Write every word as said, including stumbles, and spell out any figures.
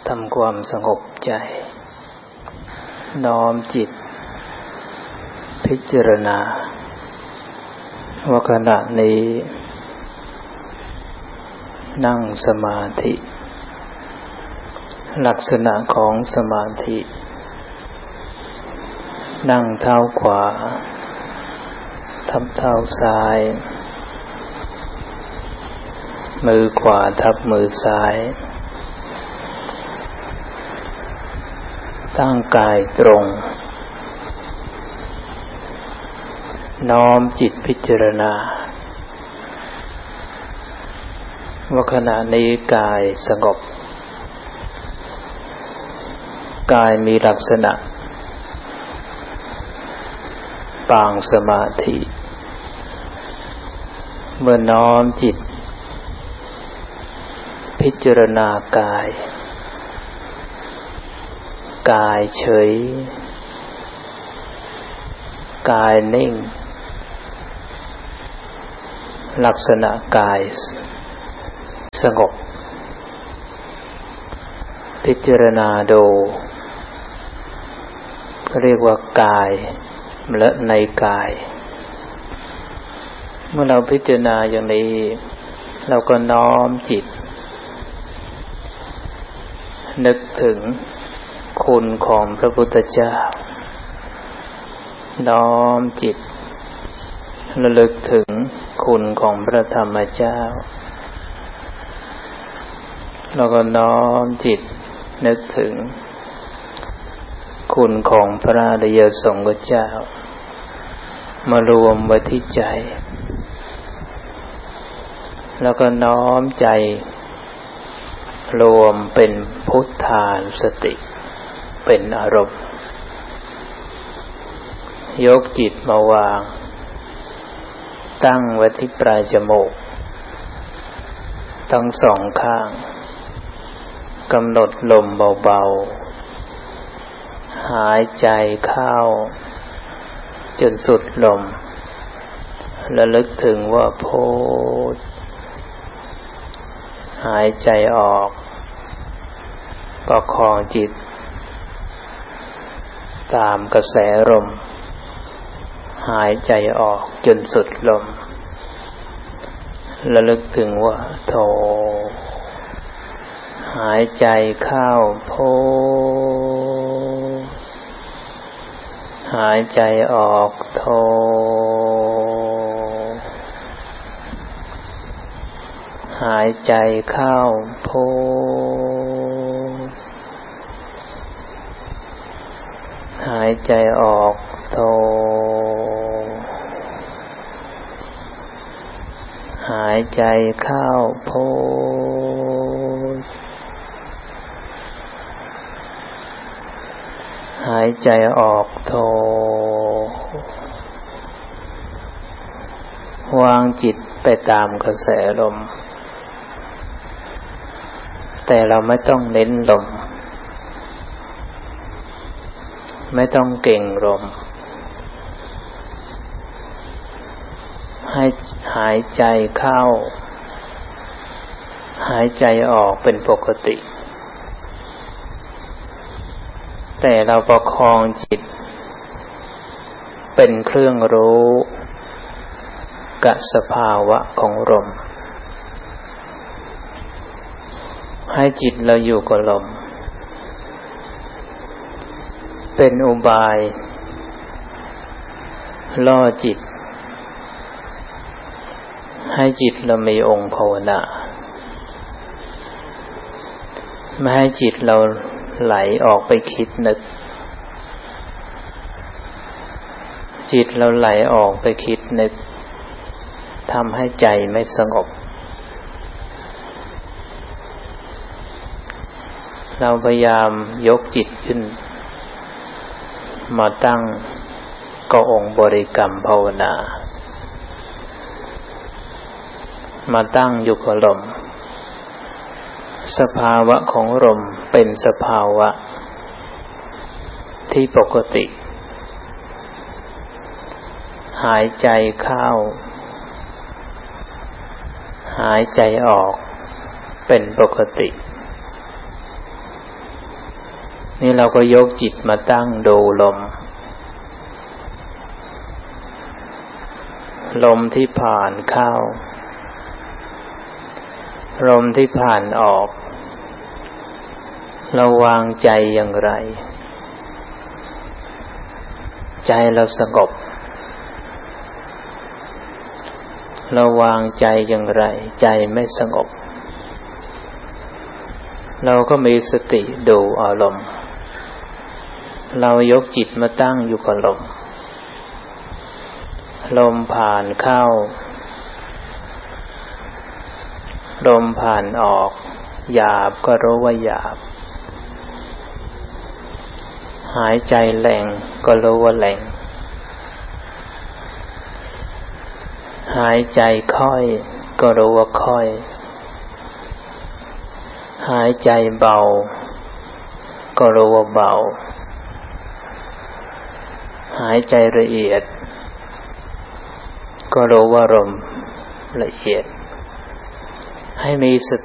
ทำความสงบใจน้อมจิตพิจารณาว่าขณะนี้นั่งสมาธิลักษณะของสมาธินั่งเท้าขวาทับเท้าซ้ายมือขวาทับมือซ้ายตั้งกายตรงน้อมจิตพิจารณาว่าขณะนี้กายสงบกายมีลักษณะปางสมาธิเมื่อน้อมจิตพิจารณากายกายเฉยกายนิ่งลักษณะกายสงบพิจารณาดูเรียกว่ากายและในกายเมื่อเราพิจารณาอย่างนี้เราก็น้อมจิตนึกถึงคุณของพระพุทธเจ้าน้อมจิตระลึกถึงคุณของพระธรรมเจ้าแล้วก็น้อมจิตนึกถึงคุณของพระอริยสงฆ์เจ้ามารวมไว้ที่ใจแล้วก็น้อมใจรวมเป็นพุทธานุสติเป็นอารมณ์ยกจิตมาวางตั้งไว้ที่ปลายจมูกทั้งสองข้างกำหนดลมเบาๆหายใจเข้าจนสุดลมระลึกถึงว่าโพธหายใจออกประคองจิตตามกระแสลมหายใจออกจนสุดลมระลึกถึงว่าโธหายใจเข้าโพหายใจออกโธหายใจเข้าโพหายใจออกโธหายใจเข้าโพหายใจออกโธวางจิตไปตามกระแสลมแต่เราไม่ต้องเน้นลมไม่ต้องเก่งลมให้หายใจเข้าหายใจออกเป็นปกติแต่เราประคองจิตเป็นเครื่องรู้กับสภาวะของลมให้จิตเราอยู่กับลมเป็นอุบายล่อจิตให้จิตเรามีองค์ภาวนาไม่ให้จิตเราไหลออกไปคิดนึกจิตเราไหลออกไปคิดนึกทำให้ใจไม่สงบเราพยายามยกจิตขึ้นมาตั้งกับองค์บริกรรมภาวนามาตั้งอยู่กับลมสภาวะของลมเป็นสภาวะที่ปกติหายใจเข้าหายใจออกเป็นปกตินี่เราก็ยกจิตมาตั้งดูลมลมที่ผ่านเข้าลมที่ผ่านออกเราวางใจอย่างไรใจเราสงบเราวางใจอย่างไรใจไม่สงบเราก็มีสติดูอารมณ์เรายกจิตมาตั้งอยู่กับลมลมผ่านเข้าลมผ่านออกหยาบก็รู้ว่าหยาบหายใจแรงก็รู้ว่าแรงหายใจค่อยก็รู้ว่าค่อยหายใจเบาก็รู้ว่าเบาหายใจละเอียดก็รู้ว่าลมละเอียดให้มีส